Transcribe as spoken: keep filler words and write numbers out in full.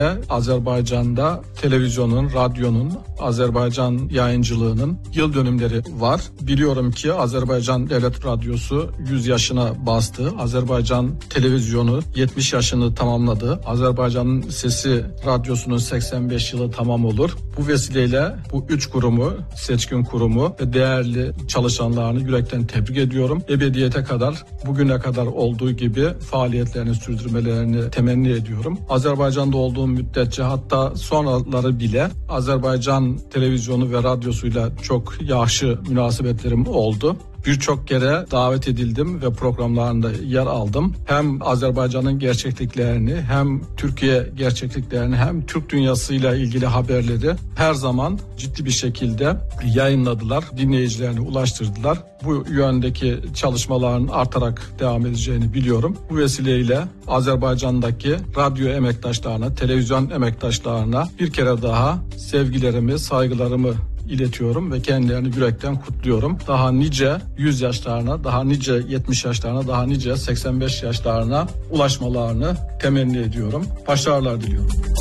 Azerbaycan'da televizyonun, radyonun, Azerbaycan yayıncılığının yıl dönümleri var. Biliyorum ki Azerbaycan Devlet Radyosu yüz yaşına bastı. Azerbaycan televizyonu yetmiş yaşını tamamladı. Azerbaycan'ın Sesi Radyosu'nun seksen beş yılı tamam olur. Bu vesileyle bu üç kurumu, seçkin kurumu ve değerli çalışanlarını yürekten tebrik ediyorum. Ebediyete kadar, bugüne kadar olduğu gibi faaliyetlerini sürdürmelerini temenni ediyorum. Azerbaycan'da olduğum müddetçe, hatta sonraları bile Azerbaycan televizyonu ve radyosuyla çok yaxşı münasebetlerim oldu. Birçok kere davet edildim ve programlarında yer aldım. Hem Azerbaycan'ın gerçekliklerini, hem Türkiye gerçekliklerini, hem Türk dünyasıyla ilgili haberleri her zaman ciddi bir şekilde yayınladılar, dinleyicilerine ulaştırdılar. Bu yöndeki çalışmaların artarak devam edeceğini biliyorum. Bu vesileyle Azerbaycan'daki radyo emektaşlarına, televizyon emektaşlarına bir kere daha sevgilerimi, saygılarımı iletiyorum ve kendilerini yürekten kutluyorum. Daha nice yüz yaşlarına, daha nice yetmiş yaşlarına, daha nice seksen beş yaşlarına ulaşmalarını temenni ediyorum. Başarılar diliyorum.